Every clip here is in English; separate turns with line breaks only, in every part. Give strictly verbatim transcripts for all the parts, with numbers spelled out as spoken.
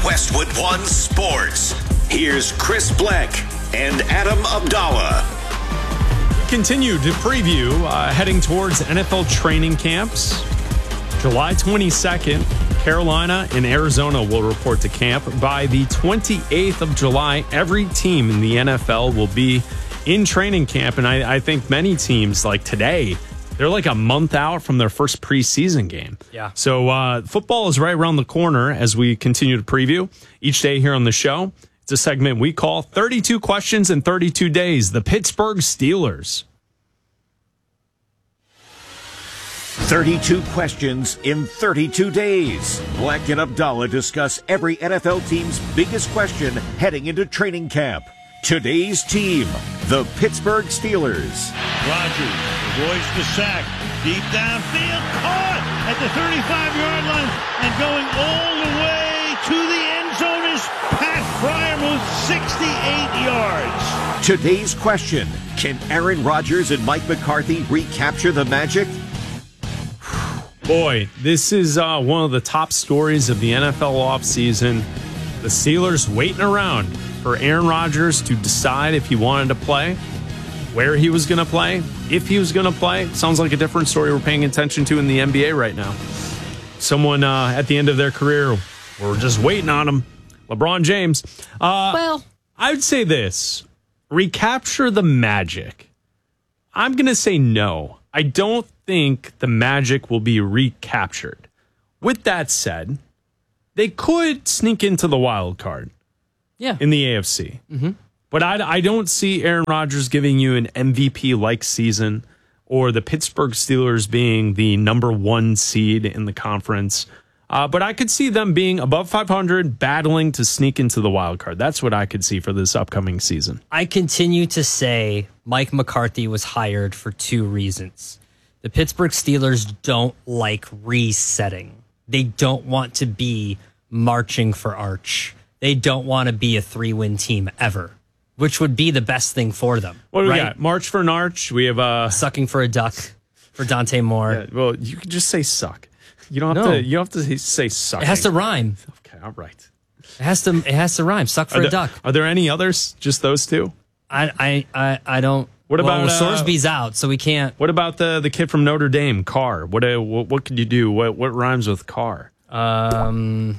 Westwood One Sports. Here's Chris Bleck and Adam Abdallah.
Continue to preview uh, heading towards N F L training camps. July twenty-second, Carolina and Arizona will report to camp. By the twenty-eighth of July, every team in the N F L will be in training camp. And I, I think many teams, like today, they're like a month out from their first preseason game.
Yeah.
So uh, football is right around the corner as we continue to preview each day here on the show. It's a segment we call thirty-two Questions in thirty-two Days. The Pittsburgh Steelers.
thirty-two questions in thirty-two days. Bleck and Abdallah discuss every N F L team's biggest question heading into training camp. Today's team, the Pittsburgh Steelers.
Rodgers avoids the sack. Deep downfield, caught at the thirty-five-yard line and going all the way to the end zone is Pat Freiermuth, sixty-eight yards.
Today's question, can Aaron Rodgers and Mike McCarthy recapture the magic?
Boy, this is uh, one of the top stories of the N F L offseason. The Steelers waiting around for Aaron Rodgers to decide if he wanted to play, where he was going to play, if he was going to play. Sounds like a different story we're paying attention to in the N B A right now. Someone uh, at the end of their career, we're just waiting on him. LeBron James. Uh,
Well,
I would say this. Recapture the magic. I'm going to say no. I don't think the magic will be recaptured. With that said, they could sneak into the wild card
yeah.
in the A F C. Mm-hmm. But I, I don't see Aaron Rodgers giving you an M V P-like season or the Pittsburgh Steelers being the number one seed in the conference. Uh, but I could see them being above five hundred, battling to sneak into the wild card. That's what I could see for this upcoming season.
I continue to say Mike McCarthy was hired for two reasons. The Pittsburgh Steelers don't like resetting. They don't want to be marching for Arch. They don't want to be a three-win team ever, which would be the best thing for them.
What do
right?
we got? March for an Arch. We have uh,
Sucking for a duck for Dante Moore.
Yeah, well, you can just say suck. You don't have
No.
to. You don't have to say suck.
It has to rhyme.
Okay, all right.
It has to. It has to rhyme. Suck for
Are
a
there,
duck.
are there any others? Just those two?
I. I. I. I don't.
What
well,
about, uh,
Sorsby's out, so we can't.
What about the the kid from Notre Dame, Carr? What uh, what, what could you do? What what rhymes with Carr?
Um,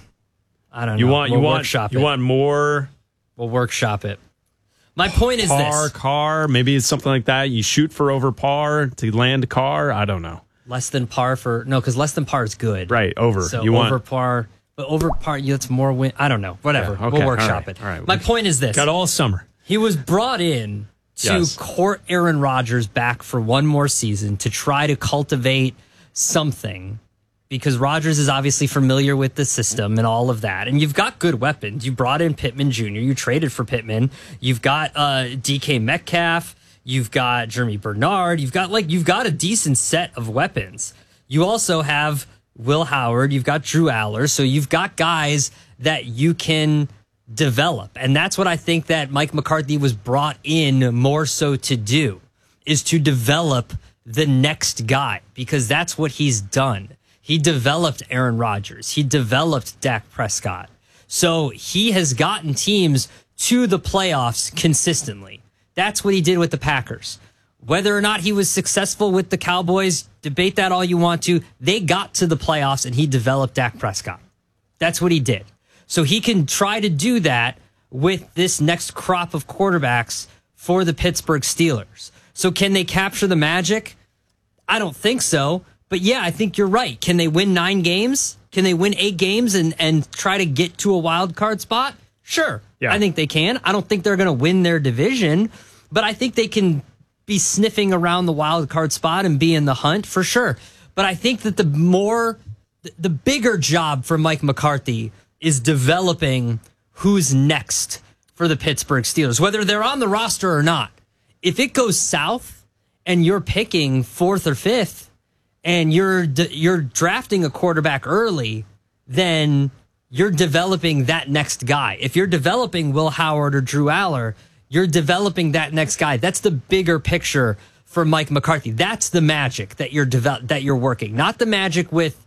I don't
You
know.
want
we'll
you want
workshop
you
it.
want more
We'll workshop it. My point is
par
this:
car? Maybe it's something like that. You shoot for over par to land car. I don't know.
less than par for no, because less than par is good,
Right, over.
So
You
over
want-
par, but over par, yeah, it's more win. I don't know. Whatever.
Yeah, okay,
We'll workshop
all right,
it.
all right.
My point is this:
Got all summer.
he was brought in to
Yes.
court Aaron Rodgers back for one more season to try to cultivate something. Because Rodgers is obviously familiar with the system and all of that. And you've got good weapons. You brought in Pittman Junior You traded for Pittman. You've got uh, D K Metcalf. You've got Jeremy Bernard. You've got like you've got a decent set of weapons. You also have Will Howard. You've got Drew Aller. So you've got guys that you can develop. And that's what I think that Mike McCarthy was brought in more so to do, is to develop the next guy, because that's what he's done. He developed Aaron Rodgers. He developed Dak Prescott. So he has gotten teams to the playoffs consistently. That's what he did with the Packers. Whether or not he was successful with the Cowboys, debate that all you want to. They got to the playoffs and he developed Dak Prescott. That's what he did. So he can try to do that with this next crop of quarterbacks for the Pittsburgh Steelers. So can they capture the magic? I don't think so. But yeah, I think you're right. Can they win nine games? Can they win eight games and, and try to get to a wild card spot? Sure.
Yeah.
I think they can. I don't think they're going to win their division, but I think they can be sniffing around the wild card spot and be in the hunt for sure. But I think that the more, the bigger job for Mike McCarthy is developing who's next for the Pittsburgh Steelers, whether they're on the roster or not. If it goes south and you're picking fourth or fifth, and you're you're drafting a quarterback early, then you're developing that next guy. If you're developing Will Howard or Drew Aller, you're developing that next guy. That's the bigger picture for Mike McCarthy. That's the magic that you're develop, that you're working, not the magic with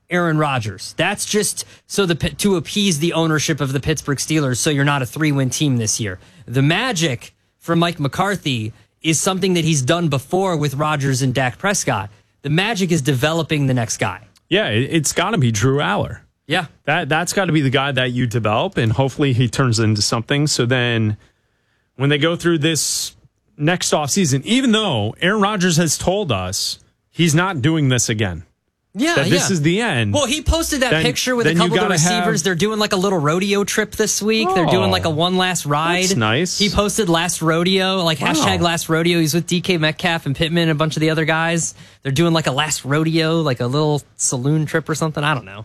Aaron Rodgers. That's just so the to appease the ownership of the Pittsburgh Steelers so you're not a three-win team this year. The magic for Mike McCarthy is something that he's done before with Rodgers and Dak Prescott. The magic is developing the next guy.
Yeah, it- it's got to be Drew Aller.
Yeah.
That, that's got to be the guy that you develop, and hopefully he turns into something. So then when they go through this next offseason, even though Aaron Rodgers has told us he's not doing this again.
Yeah,
that this
yeah.
is the end.
Well, he posted that
then,
picture with a couple of the receivers. Have... They're doing like a little rodeo trip this week. Oh, they're doing like a one last ride.
That's nice.
He posted last rodeo, like wow. hashtag last rodeo. He's with D K Metcalf and Pittman and a bunch of the other guys. They're doing like a last rodeo, like a little saloon trip or something. I don't know.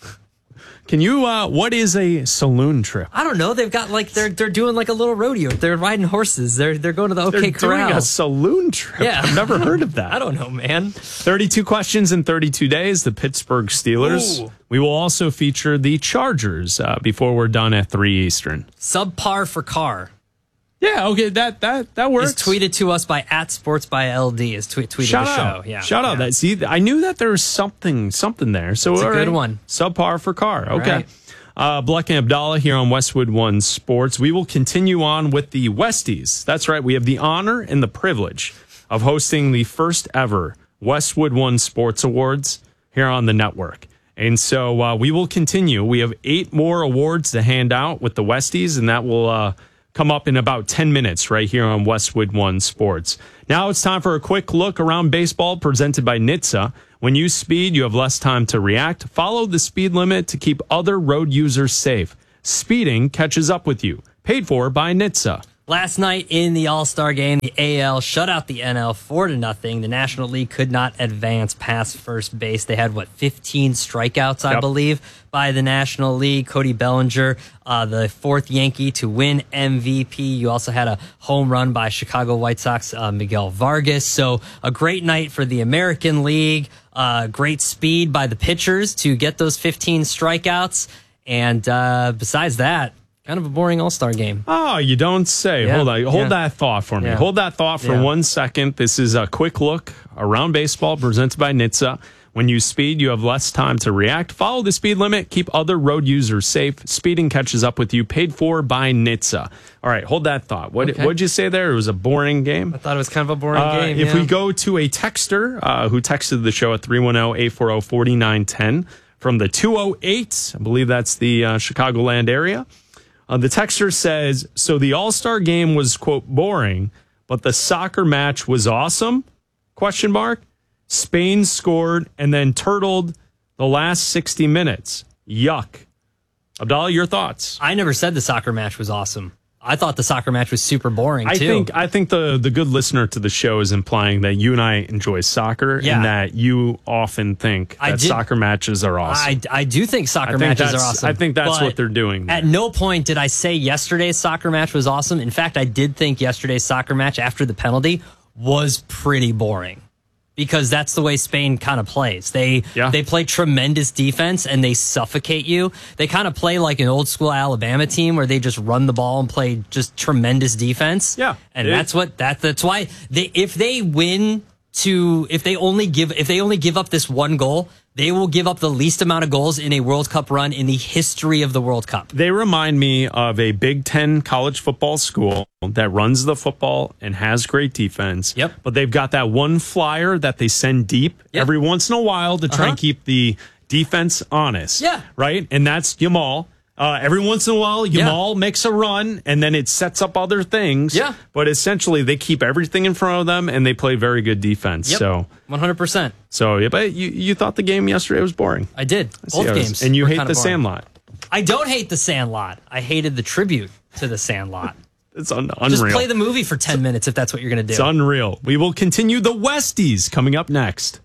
Can you, uh, what is a saloon trip?
I don't know. They've got like, they're they're doing like a little rodeo. They're riding horses. They're they're going to the OK
they're
Corral.
They're doing a saloon trip.
Yeah.
I've never heard of that.
I don't know, man.
thirty-two questions in thirty-two days. The Pittsburgh Steelers.
Ooh.
We will also feature the Chargers uh, before we're done at three Eastern.
Subpar for Carr.
Yeah, okay, that that that works.
It's tweeted to us by at Sports by L D. Is tweet tweeted
Shout
the
out.
show. Yeah,
Shout
yeah.
out. That see, I knew that there was something something there. So
it's a
all
good
right.
one.
Subpar for Carr. Okay.
Right.
Uh, Bleck and Abdallah here on Westwood One Sports. We will continue on with the Westies. That's right. We have the honor and the privilege of hosting the first ever Westwood One Sports Awards here on the network. And so uh, we will continue. We have eight more awards to hand out with the Westies, and that will uh, come up in about ten minutes right here on Westwood One Sports. Now it's time for a quick look around baseball presented by N H T S A. When you speed, you have less time to react. Follow the speed limit to keep other road users safe. Speeding catches up with you. Paid for by N H T S A.
Last night in the All-Star game, the A L shut out the N L four to nothing. The National League could not advance past first base. They had, what, fifteen strikeouts, I
yep.
believe, by the National League. Cody Bellinger, uh, the fourth Yankee to win M V P. You also had a home run by Chicago White Sox, uh, Miguel Vargas. So a great night for the American League. Uh, great speed by the pitchers to get those fifteen strikeouts. And uh, besides that, kind of a boring All-Star game.
Oh, you don't say.
Yeah,
Hold on. Hold
yeah.
that thought for me.
Yeah.
Hold that thought for
Yeah.
one second. This is a quick look around baseball presented by N H T S A. When you speed, you have less time to react. Follow the speed limit. Keep other road users safe. Speeding catches up with you. Paid for by N H T S A. All right, hold that thought. What
Okay.
what'd you say there? It was a boring game?
I thought it was kind of a boring
Uh,
game.
if
yeah.
we go to a texter uh, who texted the show at three one zero, eight four zero, four nine one zero from the two oh eight, I believe that's the uh, Chicagoland area. Uh, the texter says, so the All-Star game was, quote, boring, but the soccer match was awesome, question mark. Spain scored and then turtled the last sixty minutes. Yuck. Abdallah, your thoughts?
I never said the soccer match was awesome. I thought the soccer match was super boring,
I
too.
think I think the, the good listener to the show is implying that you and I enjoy soccer
Yeah.
and that you often think
I
that
did-
soccer matches are awesome.
I, I do think soccer
I think
matches are
that's-
awesome.
I think that's
but
what they're doing there.
At no point did I say yesterday's soccer match was awesome. In fact, I did think yesterday's soccer match after the penalty was pretty boring. Because that's the way Spain kind of plays. They
Yeah.
they play tremendous defense and they suffocate you. They kind of play like an old school Alabama team where they just run the ball and play just tremendous defense.
Yeah.
And
It-
that's what that that's why they if they win to if they only give if they only give up this one goal, they will give up the least amount of goals in a World Cup run in the history of the World Cup.
They remind me of a Big Ten college football school that runs the football and has great defense.
Yep.
But they've got that one flyer that they send deep
Yep.
every once in a while to try
Uh-huh.
and keep the defense honest.
Yeah.
Right? And that's Yamal. Uh, every once in a while,
Yeah.
Yamal makes a run, and then it sets up other things.
Yeah.
But essentially, they keep everything in front of them, and they play very good defense.
Yep.
So,
one hundred percent.
so yeah, but you, you thought the game yesterday was boring.
I did.
See
Both
how it is.
games.
And you
were
hate
kinda
the
boring.
Sandlot.
I don't hate the Sandlot. I hated the tribute to the Sandlot.
It's un-
Just
unreal.
play the movie for ten minutes if that's what you're going to
It's
do.
unreal. We will continue the Westies coming up next.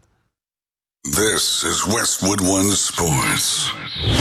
This is Westwood One Sports.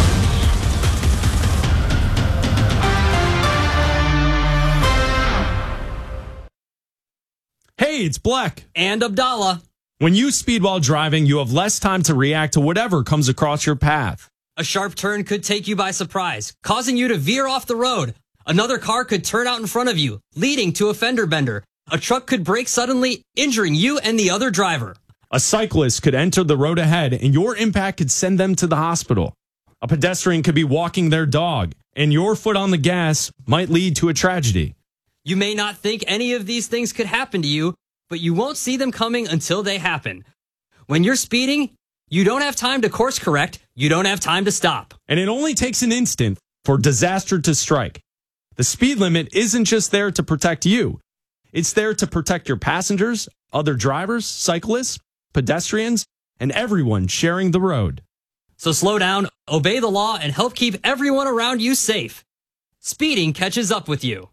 Hey, it's Bleck.
And Abdallah.
When you speed while driving, you have less time to react to whatever comes across your path.
A sharp turn could take you by surprise, causing you to veer off the road. Another car could turn out in front of you, leading to a fender bender. A truck could brake suddenly, injuring you and the other driver.
A cyclist could enter the road ahead and your impact could send them to the hospital. A pedestrian could be walking their dog and your foot on the gas might lead to a tragedy.
You may not think any of these things could happen to you, but you won't see them coming until they happen. When you're speeding, you don't have time to course correct. You don't have time to stop.
And it only takes an instant for disaster to strike. The speed limit isn't just there to protect you. It's there to protect your passengers, other drivers, cyclists, pedestrians, and everyone sharing the road.
So slow down, obey the law, and help keep everyone around you safe. Speeding catches up with you.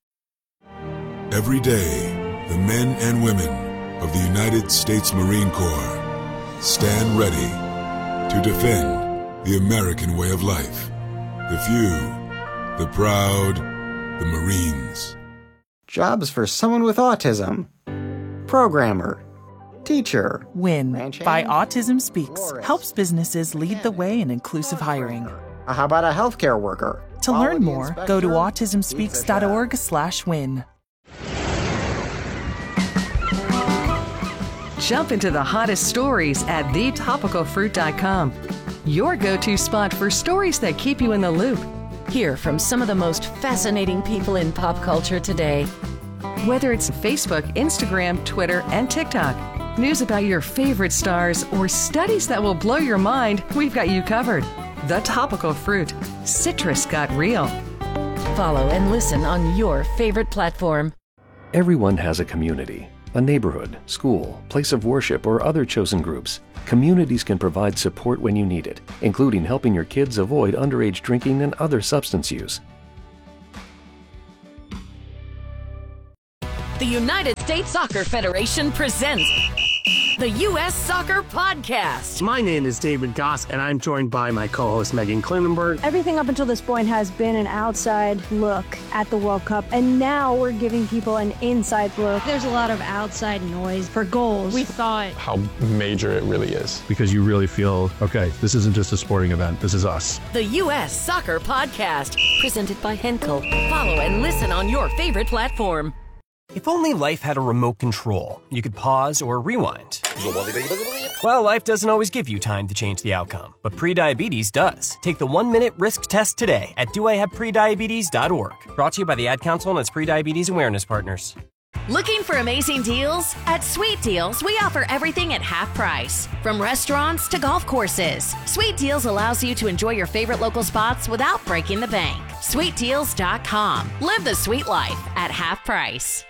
Every day, the men and women of the United States Marine Corps stand ready to defend the American way of life. The few, the proud, the Marines.
Jobs for someone with autism. Programmer. Teacher.
WIN by Autism Speaks helps businesses lead the way in inclusive hiring.
How about a healthcare worker?
To learn more, go to autism speaks dot org slash win.
Jump into the hottest stories at the topical fruit dot com. Your go-to spot for stories that keep you in the loop.
Hear from some of the most fascinating people in pop culture today.
Whether it's Facebook, Instagram, Twitter, and TikTok, news about your favorite stars, or studies that will blow your mind, we've got you covered. The Topical Fruit. Citrus got real.
Follow and listen on your favorite platform.
Everyone has a community, a neighborhood, school, place of worship, or other chosen groups. Communities can provide support when you need it, including helping your kids avoid underage drinking and other substance use.
The United States Soccer Federation presents the U S Soccer Podcast.
My name is David Goss, and I'm joined by my co-host Megan Klinenberg.
Everything up until this point has been an outside look at the World Cup, and now we're giving people an inside look. There's a lot of outside noise for goals. We thought
how major it really is, because you really feel, okay, this isn't just a sporting event, this is us.
The U S Soccer Podcast, presented by Henkel. Follow and listen on your favorite platform.
If only life had a remote control, you could pause or rewind. Well, life doesn't always give you time to change the outcome, but prediabetes does. Take the one-minute risk test today at do I have prediabetes dot org. Brought to you by the Ad Council and its prediabetes awareness partners.
Looking for amazing deals? At Sweet Deals, we offer everything at half price. From restaurants to golf courses, Sweet Deals allows you to enjoy your favorite local spots without breaking the bank. sweet deals dot com. Live the sweet life at half price.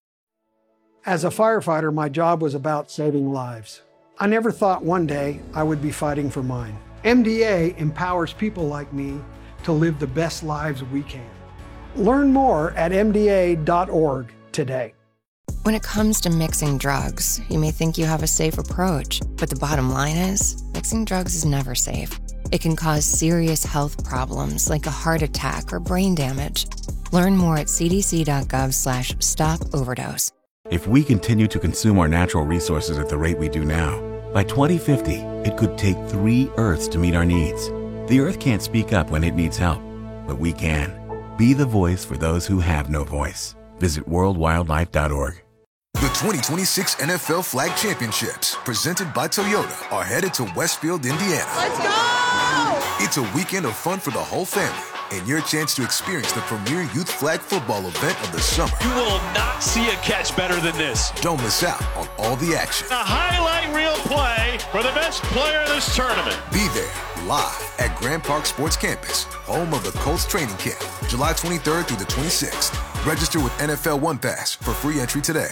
As a firefighter, my job was about saving lives. I never thought one day I would be fighting for mine. M D A empowers people like me to live the best lives we can. Learn more at M D A dot org today.
When it comes to mixing drugs, you may think you have a safe approach, but the bottom line is, mixing drugs is never safe. It can cause serious health problems like a heart attack or brain damage. Learn more at c d c dot gov slash stop overdose.
If we continue to consume our natural resources at the rate we do now, by twenty fifty, it could take three Earths to meet our needs. The Earth can't speak up when it needs help, but we can. Be the voice for those who have no voice. Visit world wildlife dot org.
The twenty twenty-six N F L Flag Championships, presented by Toyota, are headed to Westfield, Indiana.
Let's go!
It's a weekend of fun for the whole family, and your chance to experience the premier youth flag football event of the summer.
You will not see a catch better than this.
Don't miss out on all the action.
A highlight reel play for the best player in this tournament.
Be there live at Grand Park Sports Campus, home of the Colts training camp, July twenty-third through the twenty-sixth. Register with N F L One Pass for free entry today.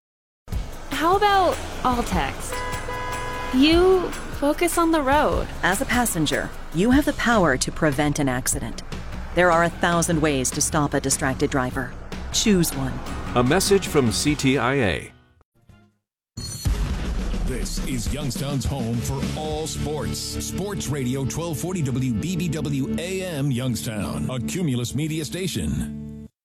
How about all text? You focus on the road.
As a passenger, you have the power to prevent an accident. There are a thousand ways to stop a distracted driver. Choose one.
A message from C T I A.
This is Youngstown's home for all sports. Sports Radio twelve forty W B B W A M Youngstown, a Cumulus media station.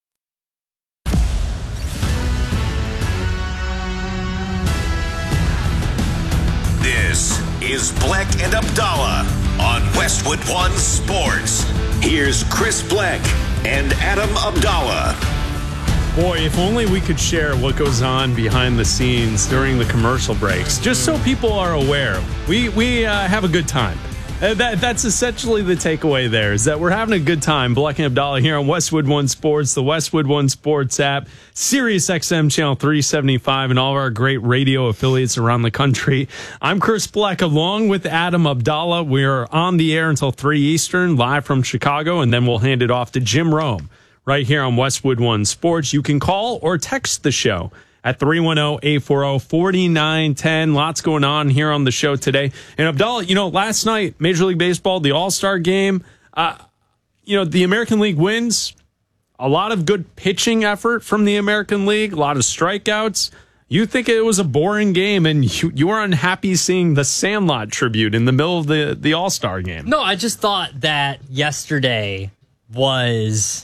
This is Bleck and Abdallah on Westwood One Sports. Here's Chris Bleck and Adam Abdallah.
Boy, if only we could share what goes on behind the scenes during the commercial breaks, just so people are aware. We we uh, have a good time. Uh, that That's essentially the takeaway there, is that we're having a good time. Black and Abdallah here on Westwood One Sports, the Westwood One Sports app, Sirius X M Channel three seventy-five, and all of our great radio affiliates around the country. I'm Chris Black, along with Adam Abdallah. We're on the air until three Eastern, live from Chicago, and then we'll hand it off to Jim Rome right here on Westwood One Sports. You can call or text the show at three one zero, eight four zero, four nine one zero. Lots going on here on the show today. And Abdallah, you know, last night, Major League Baseball, the All-Star game, uh, you know, the American League wins. A lot of good pitching effort from the American League, a lot of strikeouts. You think it was a boring game, and you, you were unhappy seeing the Sandlot tribute in the middle of the, the All-Star game.
No, I just thought that yesterday was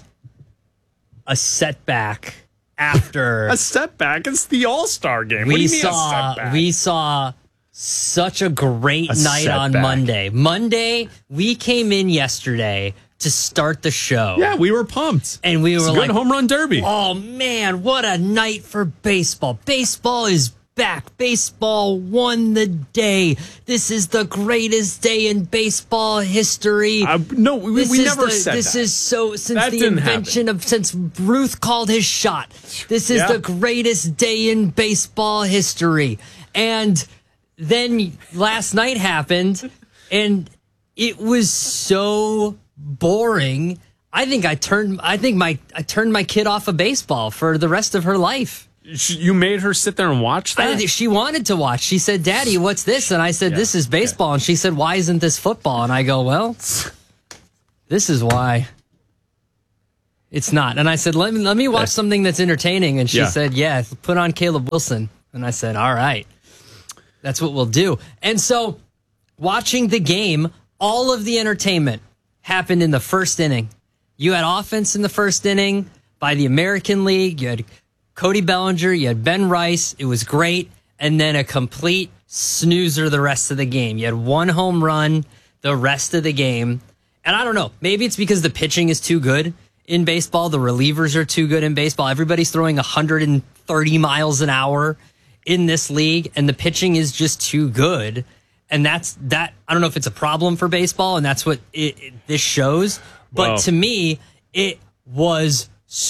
a setback after
a setback. It's the All-Star game. What
We
do you mean
saw
a setback?
we saw such a great
A
night on
setback.
Monday. Monday, we came in yesterday to start the show.
Yeah, we were pumped.
And we
It's
were
a good
like,
home run derby.
Oh man, what a night for baseball. Baseball is back. Baseball won the day. This is the greatest day in baseball history.
Uh, no, we,
This
we
is
never
the-
said
this
that.
is so since
That
the
didn't
invention of since Ruth called his shot. This is
Yeah.
the greatest day in baseball history. And then last night happened, and it was so boring. I think I turned. I think my I turned my kid off of baseball for the rest of her life.
You made her sit there and watch that?
I think she wanted to watch. She said, "Daddy, what's this?" And I said,
Yeah.
"This is baseball." And she said, "Why isn't this football?" And I go, "Well, this is why it's not." And I said, "Let me let me watch something that's entertaining." And she
Yeah.
said, "Yeah, put on Caleb Wilson." And I said, "All right, that's what we'll do." And so, watching the game, all of the entertainment happened in the first inning. You had offense in the first inning by the American League. You had Cody Bellinger. You had Ben Rice. It was great. And then a complete snoozer the rest of the game. You had one home run the rest of the game. And I don't know, maybe it's because the pitching is too good in baseball. The relievers are too good in baseball. Everybody's throwing one hundred thirty miles an hour in this league, and the pitching is just too good. And that's that. I don't know if it's a problem for baseball, and that's what it, it, this shows. But
Wow.
to me, it was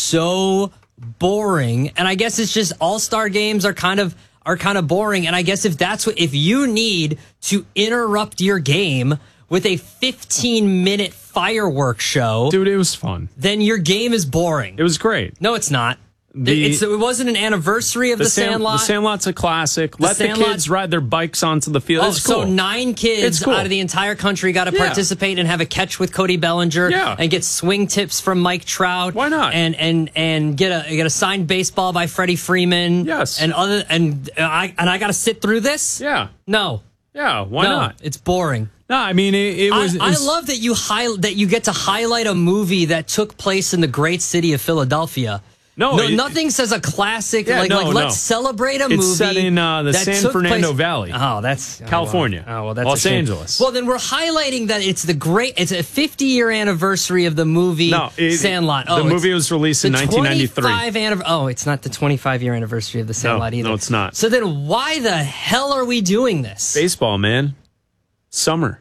so boring. And I guess it's just all-star games are kind of are kind of boring. And I guess if that's what if you need to interrupt your game with a fifteen minute fireworks show,
dude, it was fun.
Then your game is boring.
It was great.
No, it's not.
The-
it's, it wasn't an anniversary of the,
Sand-
Sandlot.
The Sandlot's a classic.
The
Let the
Sandlot-
kids ride their bikes onto the field.
Oh,
It's cool.
so nine kids
It's cool.
out of the entire country got to
Yeah.
participate and have a catch with Cody Bellinger,
Yeah.
and get swing tips from Mike Trout. Why not? And and and get a get a signed baseball by Freddie Freeman. Yes. And other and I and I got to sit through this.
Yeah.
No.
Yeah. Why
No,
not?
It's boring.
No, I mean it, it was.
I, I
it's-
love that you high, that you get to highlight a movie that took place in the great city of Philadelphia.
No,
no
it-
nothing says a classic.
Yeah,
like,
no,
like
no.
let's celebrate a
It's
movie.
set in, uh, the
that
San
took
Fernando
place-
Valley.
Oh, that's
California.
Oh, well, oh, well that's
Los
a shame.
Angeles.
Well, then we're highlighting that it's the great. It's a fifty year anniversary of the movie
No, it-
Sandlot.
the
Oh,
movie
it's
was released in
the
nineteen ninety-three.
twenty-five anniv- oh, it's not the twenty-five year anniversary of the Sandlot
no,
either.
no, it's not.
So then, why the hell are we doing this?
Baseball, man. Summer.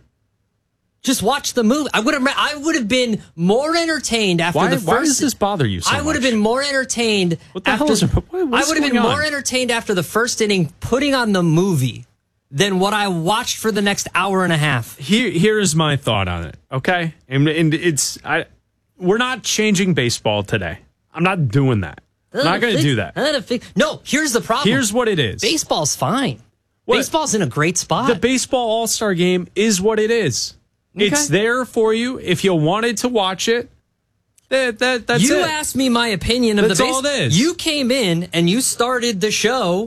Just watch the movie. I would have. I would have been more entertained after
Why,
the first.
why does this bother you so
I would have been more entertained.
What the
after,
hell is- what- what's
I would have been
going
more
on?
entertained after the first inning, putting on the movie, than what I watched for the next hour and a half.
Here, here is my thought on it. Okay, and, and it's I. We're not changing baseball today. I'm not doing that. I'm not going to do that.
No, here's the problem.
Here's what it is.
Baseball's fine.
What?
Baseball's in a great spot.
The baseball all-star game is what it is. It's
Okay.
there for you if you wanted to watch it. That, that that's
you
it.
asked me my opinion of
That's
the
all
baseball.
it is.
You came in and you started the show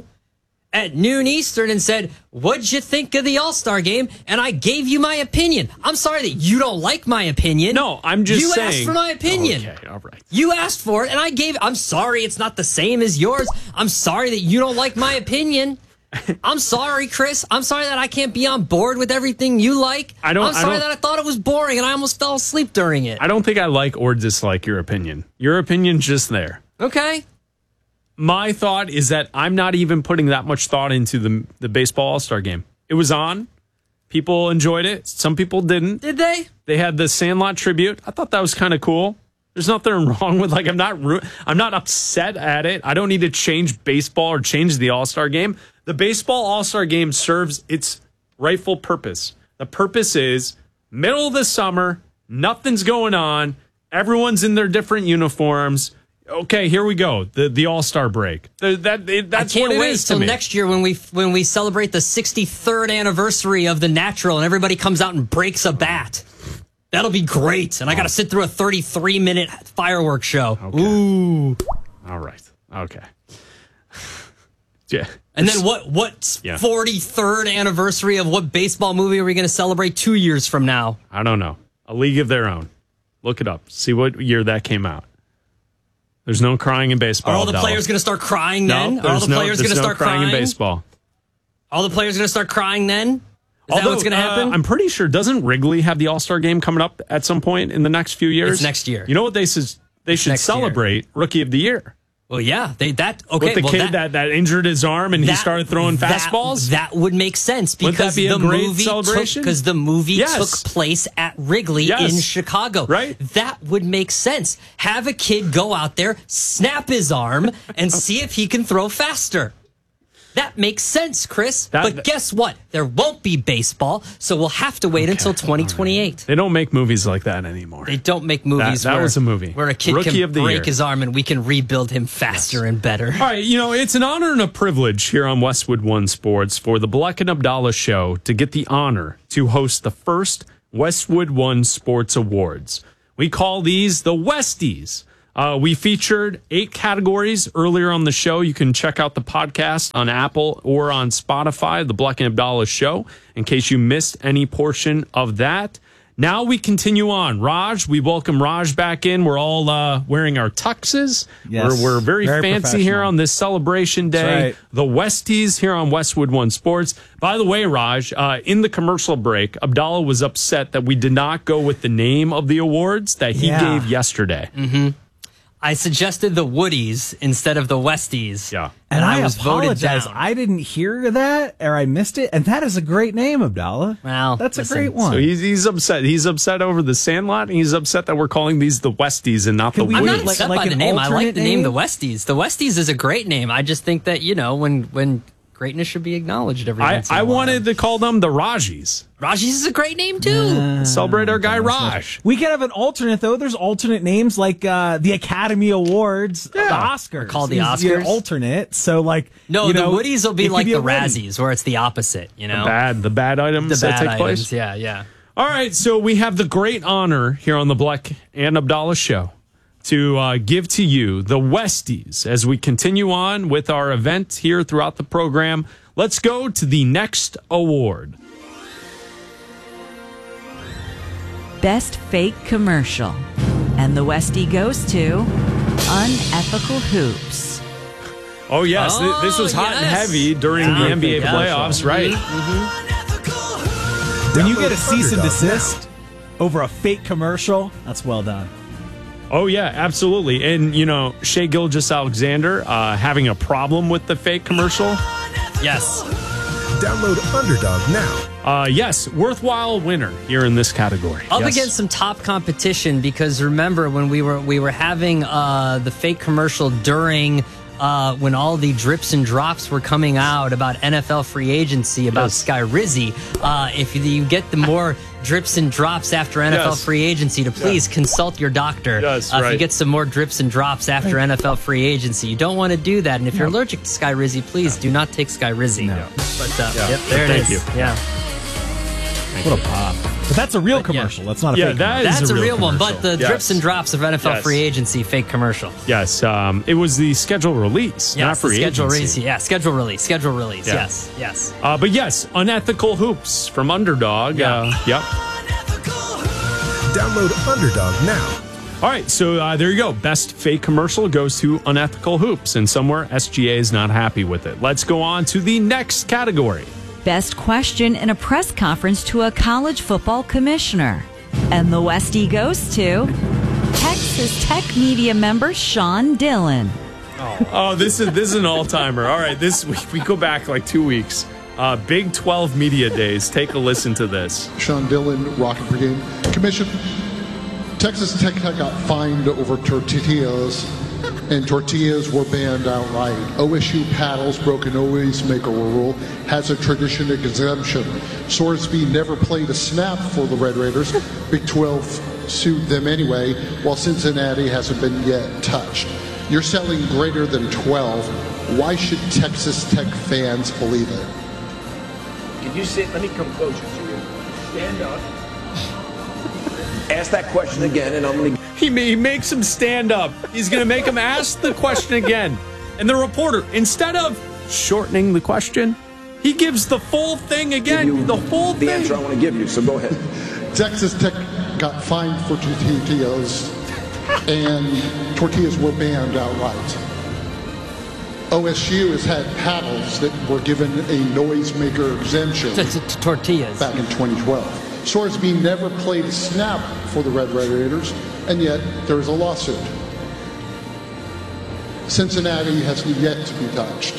at noon Eastern and said, "What'd you think of the All-Star game?" And I gave you my opinion. I'm sorry that you don't like my opinion.
No, I'm just
you
saying.
asked for my opinion.
Okay, all right.
You asked for it, and I gave. I'm sorry, it's not the same as yours. I'm sorry that you don't like my opinion. I'm sorry, Chris. I'm sorry that I can't be on board with everything you like.
I don't-
I'm
I
sorry
don't-
that I thought it was boring and I almost fell asleep during it.
I don't think I like or dislike your opinion. Your opinion's just there.
Okay.
my thought is that I'm not even putting that much thought into the the baseball All-Star game. It was on. People enjoyed it. Some people didn't.
Did they?
They had the Sandlot tribute. I thought that was kind of cool. There's nothing wrong with like I'm not ru- I'm not upset at it. I don't need to change baseball or change the All-Star game. The baseball All-Star game serves its rightful purpose. The purpose is middle of the summer, nothing's going on, everyone's in their different uniforms. Okay, here we go. The the All-Star break. The, that it, that's
I can't
what it
wait
is to
till
me.
next year when we when we celebrate the sixty-third anniversary of the Natural and everybody comes out and breaks a bat. That'll be great. And I got to sit through a thirty-three minute fireworks show.
Okay.
Ooh.
All right. Okay. Yeah.
And then what what
Yeah.
forty-third anniversary of what baseball movie are we going to celebrate two years from now?
I don't know. A League of Their Own. Look it up. See what year that came out. There's no crying in baseball.
Are all the
Abdallah.
players going to start crying then?
No,
Are all
there's
the
no,
players
there's
going to
no
start
crying
crying
in baseball.
All the players going to start crying then? Is
Although,
that what's going to happen?
Uh, I'm pretty sure, doesn't Wrigley have the All-Star game coming up at some point in the next few years?
It's next year.
You know what they says? They should
next year.
celebrate Rookie of the Year.
Well, yeah, they that okay.
With the
well,
kid
that,
that, that injured his arm and he
that-
started throwing
that-
fastballs.
That would make sense
Wouldn't
because
that be a
the
great
movie
celebration?
because the movie
Yes.
took place at Wrigley
Yes.
in Chicago.
Right.
That would make sense. Have a kid go out there, snap his arm, and see if he can throw faster. That makes sense, Chris.
That-
but guess what? There won't be baseball, so we'll have to wait until twenty twenty-eight.
They don't make movies like that anymore.
They don't make movies
That- that
where,
was a movie.
where a kid
Rookie
can
of the
break
Year.
his arm and we can rebuild him faster and better.
All right, you know, it's an honor and a privilege here on Westwood One Sports for the Black and Abdallah Show to get the honor to host the first Westwood One Sports Awards. We call these the Westies. Uh, we featured eight categories earlier on the show. You can check out the podcast on Apple or on Spotify, the Black and Abdallah Show, in case you missed any portion of that. Now we continue on. Raj, we welcome Raj back in. We're all uh, wearing our tuxes.
Yes.
We're, we're very,
Very
fancy here
professional.
on this celebration day.
That's right.
The Westies here on Westwood One Sports. By the way, Raj, uh, in the commercial break, Abdallah was upset that we did not go with the name of the awards that he
Yeah.
gave yesterday.
Mm-hmm. I suggested the Woodies instead of the Westies.
Yeah.
And I,
was voted
apologize.
down.
I didn't hear that or I missed it. And that is a great name, Abdallah.
Well,
that's
listen,
a great one.
So he's, he's upset. He's upset over the Sandlot, and he's upset that we're calling these the Westies and not
Can
the
we
I'm
Woodies.
not
like-
upset
like
by the
an
name. I like
alternate
the name,
name?
the Westies. The Westies is a great name. I just think that, you know, when when greatness should be acknowledged every
I,
once in a
I
while.
wanted to call them the Rajis.
Raji's is a great name, too.
Celebrate our guy Raj.
We could have an alternate, though. There's alternate names like uh, the Academy Awards, the Oscars.
Called the
is your
Oscars?
alternate. So, like,
No,
you
the
know,
Woodies will
it
be
could
like
a
the
Woody.
Razzies, where it's the opposite, you know?
The bad, the bad items
The
that
bad
take
items,
place.
yeah, yeah.
All right, so we have the great honor here on the Black and Abdallah Show to uh, give to you the Westies as we continue on with our event here throughout the program. Let's go to the next award.
Best Fake Commercial. And the Westie goes to Unethical Hoops.
Oh, yes, th- this was
Oh,
hot and
yes.
heavy during
Yeah.
the N B A
Yeah.
playoffs, right?
When you get a cease and desist over a fake commercial, that's well done.
Oh, yeah, absolutely. And, you know, Shea Gilgeous-Alexander uh, having a problem with the fake commercial.
Yes.
Download Underdog now.
Uh, yes, worthwhile winner here in this category.
Up
Yes.
against some top competition because remember when we were we were having uh, the fake commercial during uh, when all the drips and drops were coming out about N F L free agency about
Yes.
Sky Rizzi. Uh, if you get the more drips and drops after N F L
Yes.
free agency, to please consult your doctor.
Yes,
uh, If you
right.
get some more drips and drops after N F L free agency, you don't want to do that. And if you're allergic to Sky Rizzi, please do not take Sky Rizzi.
No.
But uh,
Yeah.
yep, there it
Thank
is.
you.
Yeah.
What a pop. But that's a real commercial. That's not a
Yeah,
fake
that
commercial.
is
That's
a
a
real
real one,
commercial.
but the
Yes.
drips and drops of N F L
Yes.
free agency fake commercial.
Yes, um, it was the schedule release, not
Yes, the
free
schedule
agency.
release. Yeah, schedule release. Schedule release.
Yeah.
Yes, yes.
Uh, but yes, Unethical Hoops from Underdog.
Yeah.
Uh, yep.
Download Underdog now.
All right, so uh, there you go. Best fake commercial goes to Unethical Hoops, and somewhere S G A is not happy with it. Let's go on to the next category.
Best question in a press conference to a college football commissioner. And the Westie goes to Texas Tech media member Sean Dillon.
Oh, oh this is this is an all-timer. All right, this we, we go back like two weeks. Uh, Big twelve Media Days. Take a listen to this.
Sean Dillon, Rocket Brigade. Commission, Texas Tech got fined over tortillas, and tortillas were banned outright. O S U paddles broke an always maker rule, has a tradition exemption. Sorsby never played a snap for the Red Raiders. Big twelve sued them anyway, while Cincinnati hasn't been yet touched. You're selling greater than twelve. Why should Texas Tech fans believe it?
Can you sit? Let me compose you to you. Stand up. Ask that question again, and I'm going to...
He, he makes him stand up. He's going to make him ask the question again. And the reporter, instead of shortening the question, he gives the full thing again. The full
the
thing.
The answer I want to give you, so go ahead.
Texas Tech got fined for tortillas, and tortillas were banned outright. O S U has had paddles that were given a noisemaker exemption.
Tortillas.
Back in twenty twelve. Sorsby never played a snap for the Red Raiders, and yet there is a lawsuit. Cincinnati has yet to be touched.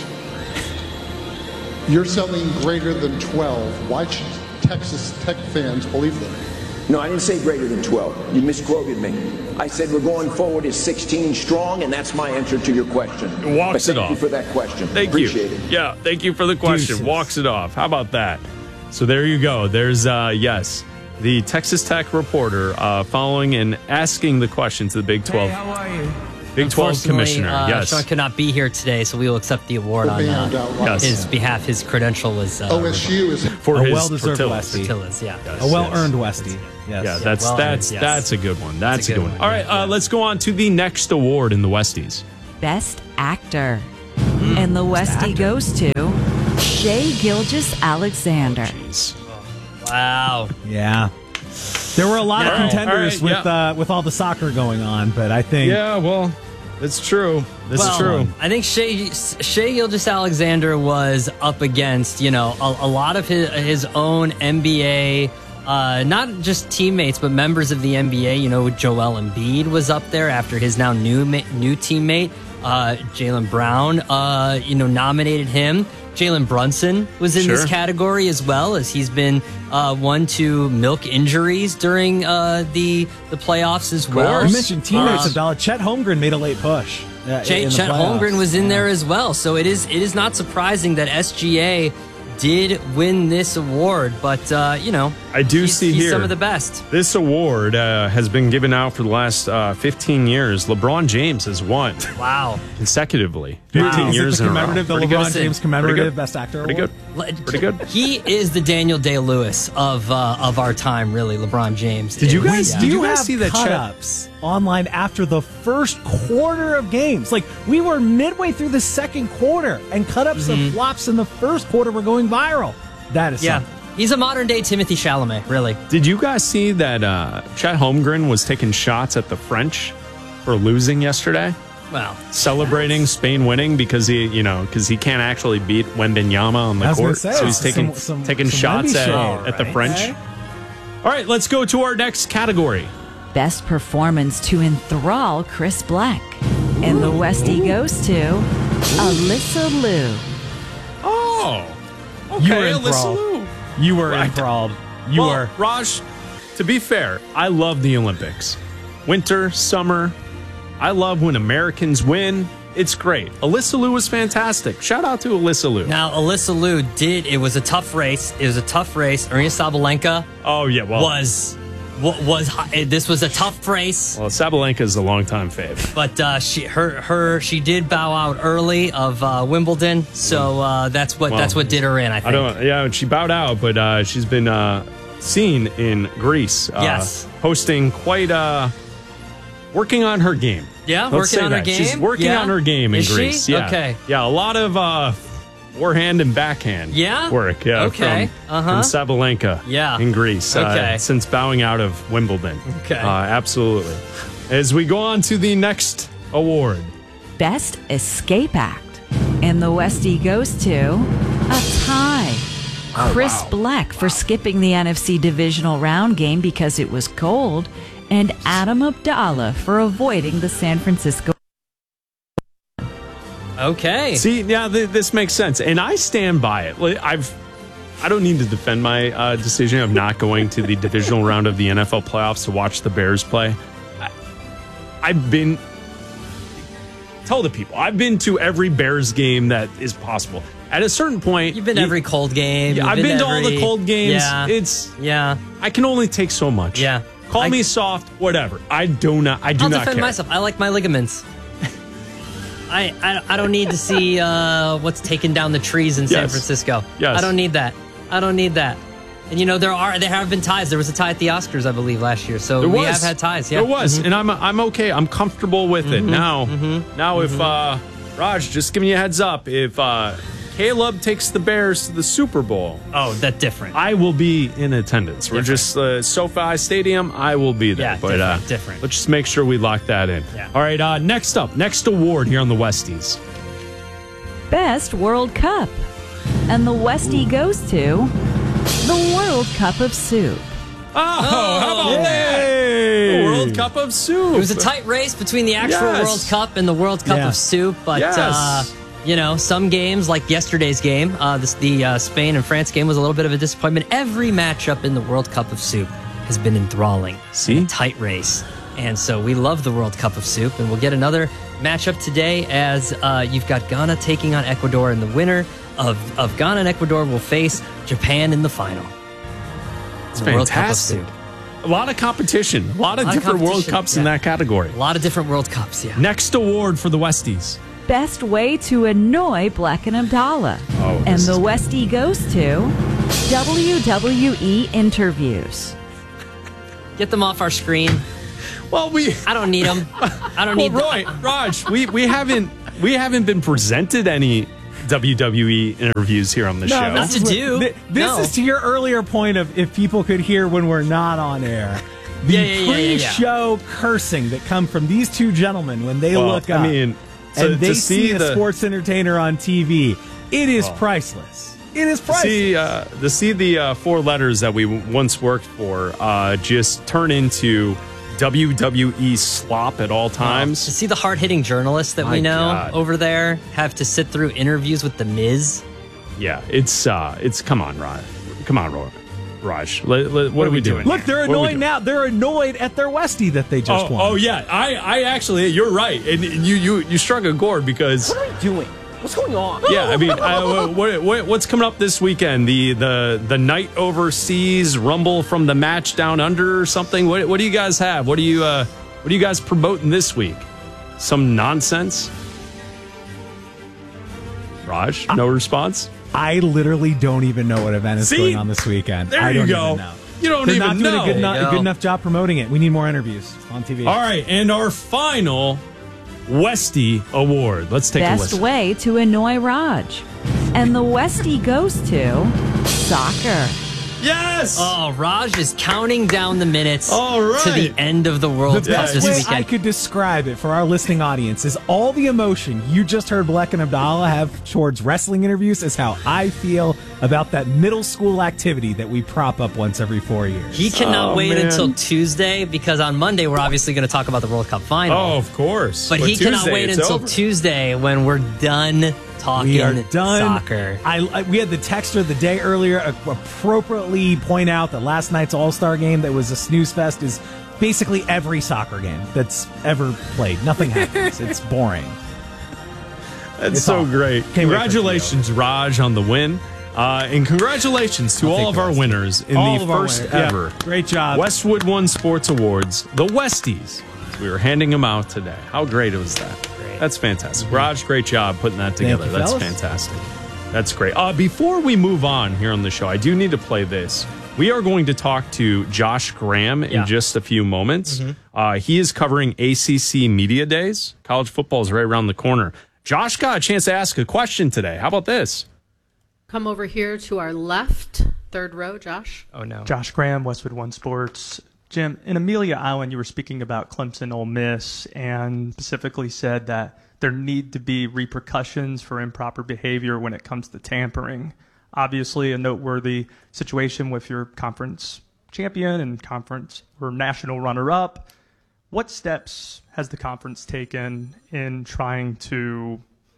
You're selling greater than twelve. Why should Texas Tech fans believe them?
No, I didn't say greater than twelve. You misquoted me. I said we're going forward as sixteen strong, and that's my answer to your question.
Walks
but
it
thank
off.
you for that question.
Thank
Appreciate
you.
it.
Yeah, thank you for the question.
Deuces.
Walks it off. How about that? So there you go. There's, uh, yes, the Texas Tech reporter uh, following and asking the question to the Big twelve.
Hey, how are you?
Big twelve commissioner,
uh,
yes.
Sean could not be here today, so we will accept the award on uh,
Yes.
his behalf. His credential was uh,
O S U is
For
a
his
well-deserved
tortillas.
Westie.
Tortillas, yeah.
Yes,
A well-earned
yes.
Westie. Yes.
Yeah, that's
well
that's
earned, yes.
that's a good one. That's,
That's a
a good
good
one.
one,
All right, uh, let's go on to the next award in the Westies.
Best Actor. And the Westie goes to Shea Gilgis Alexander.
Wow.
Yeah. There were a lot
All
of
right,
contenders
all right,
with
yeah.
uh, with all the soccer going on, but I think
Yeah, well, it's true. This
well,
is true.
I think Shea, Shea Gilgis Alexander was up against, you know, a, a lot of his, his own N B A, uh, not just teammates, but members of the N B A. You know, Joel Embiid was up there after his now new ma- new teammate, uh, Jaylen Brown, uh, you know, nominated him. Jalen Brunson was in
Sure.
this category as well, as he's been uh, one to milk injuries during uh, the the playoffs as well.
you mentioned teammates
Uh,
of Dallas. Chet Holmgren made a late push. Uh,
Ch-
in the
Chet
playoffs.
Holmgren was in there as well, so it is it is not surprising that S G A did win this award. But uh, you know,
I do
he's,
see
he's
here
some of the best.
This award uh, has been given out for the last uh, fifteen years. LeBron James has won
Wow,
consecutively. fifteen
Is it
years
the
in a row.
commemorative, the
Pretty
LeBron
good.
James
Pretty
commemorative
good.
Best Actor
Pretty
award?
good. Pretty good.
He is the Daniel Day-Lewis of uh, of our time, really. LeBron James.
Did you
is.
guys-
Yeah.
did
Do
you
you
guys
have
see that Chet-
cut-ups online after the first quarter of games? Like, we were midway through the second quarter, and cut-ups
Mhm.
of flops in the first quarter were going viral. That is
Yeah,
something.
he's a modern day Timothy Chalamet, really.
Did you guys see that uh, Chet Holmgren was taking shots at the French for losing yesterday?
Well,
Celebrating Spain winning because he, you know, because he can't actually beat Wembanyama on the
I was gonna
court,
say,
so he's
some-
taking
some-
taking
some
shots
Wemby
at,
shade,
at the
right?
French.
Okay.
All right, let's go to our next category.
Best performance to enthrall Chris Black. And the Westie goes to Alyssa Liu.
Oh, okay,
You were
Alyssa
enthralled.
Liu.
You were
Right.
enthralled. You
well,
were.
Raj, to be fair, I love the Olympics. Winter, summer. I love when Americans win. It's great. Alyssa Liu was fantastic. Shout out to Alyssa Liu.
now Alyssa Liu did. It was a tough race. It was a tough race. Arina Sabalenka
Oh, yeah, well.
was wa- was hi- this was a tough race.
Well, Sabalenka is a longtime fave.
But uh, she her her she did bow out early of uh, Wimbledon, so uh, that's what
Well,
that's what did her in. I think.
I don't. Yeah, she bowed out, but uh, she's been uh, seen in Greece. Uh,
Yes.
hosting quite. Uh, working on her game.
Yeah,
Let's
working
say
on her
that.
game?
She's working
Yeah?
on her game in
Is she?
Greece. Yeah.
Okay.
Yeah, a lot of uh, forehand and backhand.
Yeah?
work. Yeah.
Okay.
From,
Uh-huh.
from Sabalenka.
Yeah.
in Greece. uh,
Okay.
since bowing out of Wimbledon.
Okay.
Uh, absolutely. As we go on to the next award.
Best Escape Act. And the Westie goes to a tie.
Oh,
Chris Black for skipping the N F C divisional round game because it was cold, and Adam Abdallah for avoiding the San Francisco.
Okay.
See, yeah, th- this makes sense, and I stand by it. Like, I've, I don't need to defend my uh, decision of not going to the divisional round of the N F L playoffs to watch the Bears play. I, I've been, tell the people, I've been to every Bears game that is possible. At a certain point,
you've been to every cold game.
Yeah,
You've
I've
been,
been to
every,
all the cold games.
Yeah.
It's
yeah.
I can only take so much.
Yeah.
Call
I,
me soft, whatever. I do not. I do
I'll
not
defend
care.
myself. I like my ligaments. I, I I don't need to see uh, what's taking down the trees in San
Yes.
Francisco.
Yes.
I don't need that. I don't need that. And you know there are there have been ties. There was a tie at the Oscars, I believe, last year. So
There
we
was.
have had ties. Yeah,
There was,
Mhm.
and I'm I'm okay. I'm comfortable with it
Mhm.
now.
Mhm.
Now, if
Mhm.
uh, Raj, just giving you a heads up, if uh, Caleb takes the Bears to the Super Bowl,
oh, that's different.
I will be in attendance. We're just uh, SoFi Stadium. I will be there.
Yeah,
but
different,
uh,
different.
Let's just make sure we lock that in.
Yeah.
All right. Uh, next up, next award here on the Westies.
Best World Cup. And the Westie goes to the World Cup of Soup.
Oh, how about that? The World Cup of Soup.
It was a tight race between the actual
Yes.
World Cup and the World Cup
Yeah.
of Soup, but
Yes.
uh, you know, some games like yesterday's game, uh, this, the uh, Spain and France game was a little bit of a disappointment. Every matchup in the World Cup of Soup has been enthralling.
See,
a tight race, and so we love the World Cup of Soup, and we'll get another matchup today as uh, you've got Ghana taking on Ecuador, and the winner of of Ghana and Ecuador will face Japan in the final.
It's
The World Cup of
fantastic.
Soup.
A lot of competition. A lot of
A lot of
different World
competition,
Cups in
yeah.
that category.
A lot of different World Cups, yeah.
Next award for the Westies.
Best way to annoy Black and Abdallah.
Oh,
and
this
the
is-
Westie goes to W W E interviews.
Get them off our screen.
Well, we
I don't need them. I don't need
well, Roy, Raj, we, we haven't we haven't been presented any W W E interviews here on the show.
Not to
is what-
do.
thi- This
No.
is to your earlier point of if people could hear when we're not on air. The
Yeah, yeah, yeah, yeah, yeah.
pre-show cursing that come from these two gentlemen when they
Well,
look
I
up
mean, to-
and they
to
see,
see
a
the-
sports entertainer on T V. It is
Oh.
priceless. It is
To
priceless.
see, uh, to see the uh, four letters that we once worked for uh, just turn into W W E slop at all times.
To see the hard-hitting journalists that
My
we know
God.
over there have to sit through interviews with The Miz.
Yeah, it's uh, it's come on, Raj. Come on, Roy. Raj. Let- let- what, are we doing?
Look, they're
here? What are we
annoyed
doing?
now. They're annoyed at their Westie that they just
Oh,
won.
oh yeah, I, I actually, you're right, and you you you struck a chord because
What are we doing? What's going on?
yeah, I mean, uh, what, what what's coming up this weekend? The the the night overseas rumble from the match down under or something. What what do you guys have? What do you uh what are you guys promoting this week? Some nonsense. Raj, no response.
I literally don't even know what event is
See?
going on this weekend.
There
I
you
don't
go.
Even know.
You don't
They're
even
not doing
know.
a good, no-
There you
a good
go.
enough job promoting it. We need more interviews on T V.
All right, and our final Westie award. Let's take a
Best
listen.
way to annoy Raj. And the Westie goes to soccer.
Yes.
Oh, Raj is counting down the minutes
All right.
to the end of the World
The
Cup
best
this
way
weekend.
I could describe it for our listening audience is all the emotion you just heard Black and Abdallah have towards wrestling interviews is how I feel about that middle school activity that we prop up once every four years.
He cannot
Oh,
wait
man.
until Tuesday because on Monday we're obviously going to talk about the World Cup final.
Oh, of course.
but he
Tuesday,
cannot wait
it's
until
over.
Tuesday when we're done talking
We are done.
soccer.
I, I we had the texter the day earlier uh, appropriately point out that last night's All Star game that was a snooze fest is basically every soccer game that's ever played. Nothing happens. It's boring.
That's
It's
so
awful.
great.
Can't wait for
Congratulations, Raj, on the win. Uh, and congratulations to
I'll
all
take
of
the
our
Westies.
winners in
All
the
of our
first
winners. Yeah.
ever
Great job.
Westwood One Sports Awards, the Westies. We were handing them out today. How great was that?
Great.
That's fantastic. Raj, great job putting that
Thank
together.
you,
That's
fellas.
fantastic. That's great. Uh, before we move on here on the show, I do need to play this. We are going to talk to Josh Graham in
Yeah.
just a few moments. Uh, he is covering A C C Media Days. College football is right around the corner. Josh got a chance to ask a question today. How about this?
Come over here to our left, third row, Josh.
Oh, no.
Josh Graham, Westwood One Sports. Jim, in Amelia Island, you were speaking about Clemson Ole Miss and specifically said that there need to be repercussions for improper behavior when it comes to tampering. Obviously, a noteworthy situation with your conference champion and conference or national runner-up. What steps has the conference taken in trying to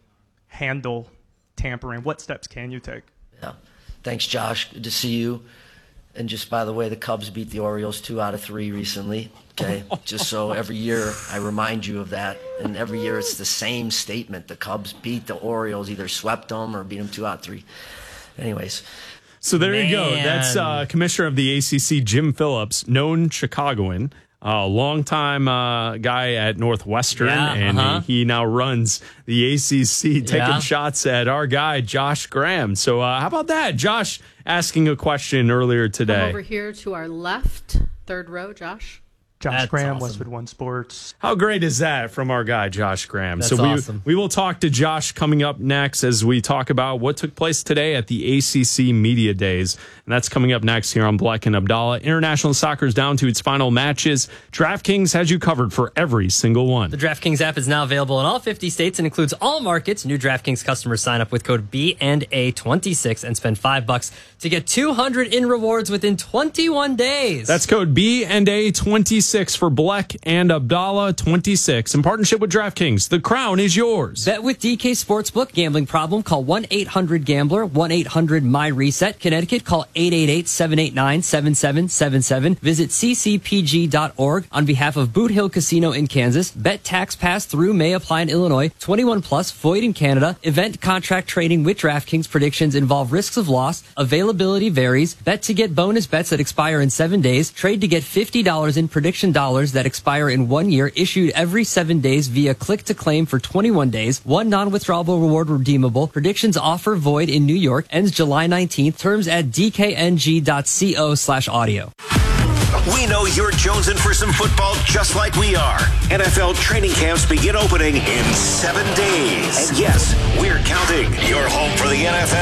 handle tampering? What steps can you take?
Yeah. Thanks, Josh. Good to see you. And just by the way, the Cubs beat the Orioles two out of three recently. Okay, just so every year I remind you of that. And every year it's the same statement. The Cubs beat the Orioles, either swept them or beat them two out of three. Anyways.
So there
Man.
you go. That's uh, Commissioner of the A C C, Jim Phillips, known Chicagoan, a uh, longtime uh, guy at Northwestern,
Yeah,
and
uh-huh.
he, he now runs the A C C, taking
Yeah.
shots at our guy, Josh Graham. So uh, how about that? Josh asking a question earlier
Come
today.
over here to our left, third row, Josh.
Josh
That's
Graham,
awesome.
Westwood One Sports.
How great is that from our guy, Josh Graham?
That's
so we,
awesome.
we will talk to Josh coming up next as we talk about what took place today at the A C C Media Days. And that's coming up next here on Black and Abdallah. International soccer is down to its final matches. DraftKings has you covered for every single one.
The DraftKings app is now available in all fifty states and includes all markets. New DraftKings customers sign up with code B and A twenty-six and spend five bucks to get two hundred in rewards within twenty-one days.
That's code B and A twenty-six for Black and Abdallah twenty-six in partnership with DraftKings. The crown is yours.
Bet with D K Sportsbook. Gambling problem? Call one eight hundred gambler, one eight hundred my reset. Connecticut, call eight eight eight, seven eight nine, seven seven seven seven. Visit c c p g dot org on behalf of Boot Hill Casino in Kansas. Bet tax pass through may apply in Illinois. twenty-one plus, void in Canada. Event contract trading with DraftKings. Predictions involve risks of loss. Availability varies. Bet to get bonus bets that expire in seven days. Trade to get fifty dollars in prediction dollars that expire in one year, issued every seven days via click to claim for twenty-one days. One non-withdrawable reward redeemable. Predictions offer void in New York. Ends July nineteenth. Terms at d k n g dot co slash audio.
We know you're jonesing for some football just like we are. N F L training camps begin opening in seven days. And yes, we're counting. You're home for the N F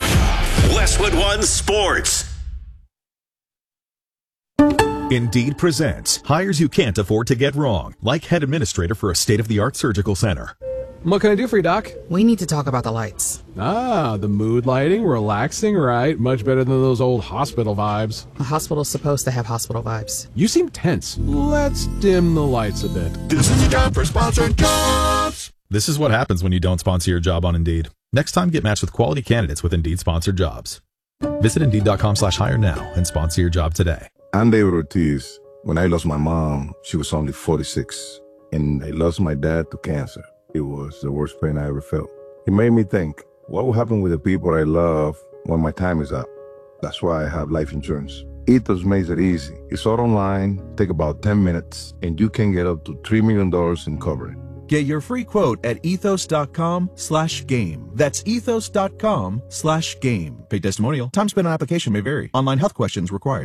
L. Westwood One Sports.
Indeed presents hires you can't afford to get wrong, like head administrator for a state-of-the-art surgical center.
What can I do for you, Doc?
We need to talk about the lights.
Ah, the mood lighting, relaxing, right? Much better than those old hospital vibes.
A hospital's supposed to have hospital vibes.
You seem tense. Let's dim the lights a bit.
This is time for sponsored jobs. This is what happens when you don't sponsor your job on Indeed. Next time, get matched with quality candidates with Indeed sponsored jobs. Visit Indeed.com slash hire now and sponsor your job today.
I'm David Ortiz. When I lost my mom, she was only forty-six, and I lost my dad to cancer. It was the worst pain I ever felt. It made me think, what will happen with the people I love when my time is up? That's why I have life insurance. Ethos makes it easy. It's all online, take about ten minutes, and you can get up to three million dollars in coverage.
Get your free quote at ethos.com slash game. That's ethos.com slash game. Paid testimonial. Time spent on application may vary. Online health questions required.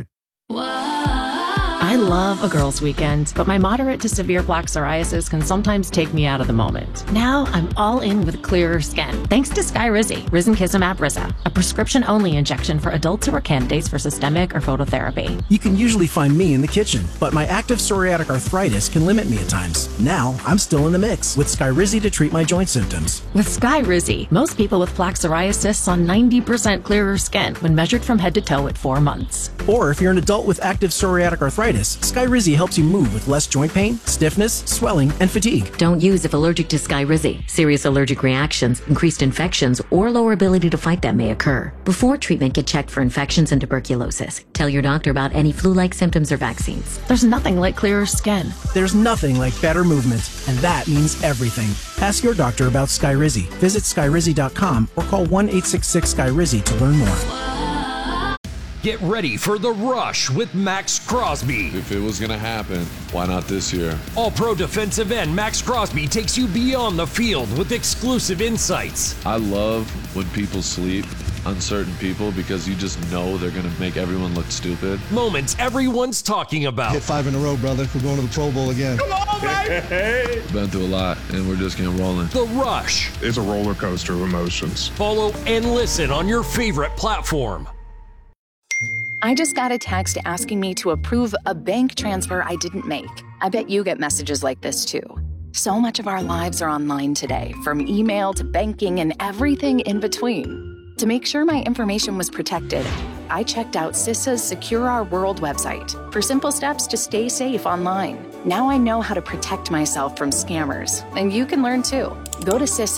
I love a girls' weekend, but my moderate to severe plaque psoriasis can sometimes take me out of the moment. Now I'm all in with clearer skin, thanks to Skyrizi, Risankizumab Riza, a prescription-only injection for adults who are candidates for systemic or phototherapy.
You can usually find me in the kitchen, but my active psoriatic arthritis can limit me at times. Now I'm still in the mix with Skyrizi to treat my joint symptoms.
With Skyrizi, most people with plaque psoriasis saw ninety percent clearer skin when measured from head to toe at four months.
Or if you're an adult with active psoriatic arthritis, Skyrizi helps you move with less joint pain, stiffness, swelling, and fatigue.
Don't use if allergic to Skyrizi. Serious allergic reactions, increased infections, or lower ability to fight them may occur. Before treatment, get checked for infections and tuberculosis. Tell your doctor about any flu-like symptoms or vaccines.
There's nothing like clearer skin.
There's nothing like better movement, and that means everything. Ask your doctor about Skyrizi. Visit Skyrizi dot com or call one eight six six Skyrizi to learn more.
Get ready for The Rush with Max Crosby.
If it was going to happen, why not this year?
All-pro defensive end Max Crosby takes you beyond the field with exclusive insights.
I love when people sleep on certain people because you just know they're going to make everyone look stupid.
Moments everyone's talking about.
Hit five in a row, brother. We're going to the Pro Bowl again.
Come on, baby! Been through a lot, and we're just getting rolling.
The Rush.
It's a roller coaster of emotions.
Follow and listen on your favorite platform.
I just got a text asking me to approve a bank transfer I didn't make. I bet you get messages like this too. So much of our lives are online today, from email to banking and everything in between. To make sure my information was protected, I checked out CISA's Secure Our World website for simple steps to stay safe online. Now I know how to protect myself from scammers, and you can learn too. Go to CISA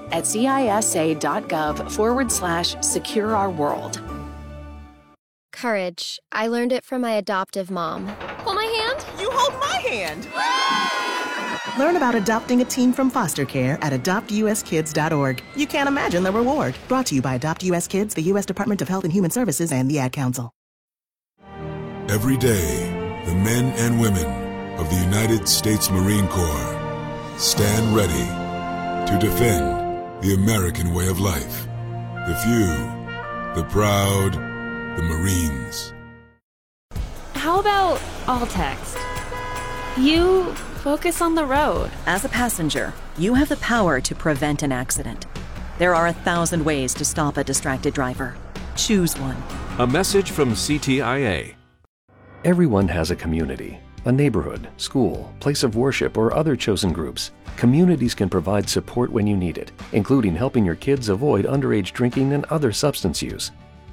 at cisa.gov forward slash secure our world.
Courage. I learned it from my adoptive mom. Hold my hand.
You hold my hand.
Learn about adopting a teen from foster care at adopt u s kids dot org. You can't imagine the reward. Brought to you by Adopt U S Kids, the U S Department of Health and Human Services, and the Ad Council.
Every day, the men and women of the United States Marine Corps stand ready to defend the American way of life. The few, the proud, the Marines.
How about all text? You focus on the road.
As a passenger, you have the power to prevent an accident. There are a thousand ways to stop a distracted driver. Choose one.
A message from C T I A.
Everyone has a community, a neighborhood, school, place of worship, or other chosen groups. Communities can provide support when you need it, including helping your kids avoid underage drinking and other substance use.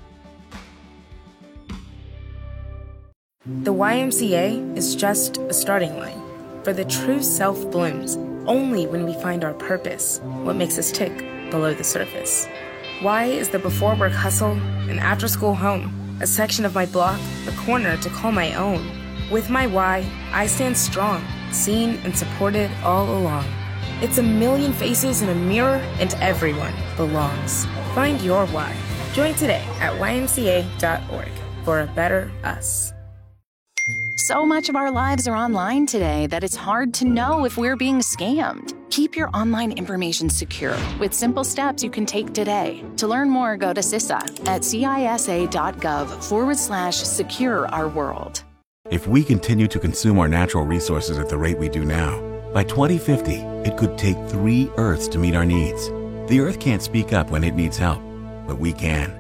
The Y M C A is just a starting line, for the true self blooms only when we find our purpose, what makes us tick below the surface. Y is the before work hustle, an after school home, a section of my block, a corner to call my own. With my Y, I stand strong, seen and supported all along. It's a million faces in a mirror, and everyone belongs. Find your Y. Join today at y m c a dot org for a better us.
So much of our lives are online today that it's hard to know if we're being scammed. Keep your online information secure with simple steps you can take today. To learn more, go to C I S A at cisa.gov forward slash secure our world.
If we continue to consume our natural resources at the rate we do now, by twenty fifty, it could take three Earths to meet our needs. The Earth can't speak up when it needs help, but we can.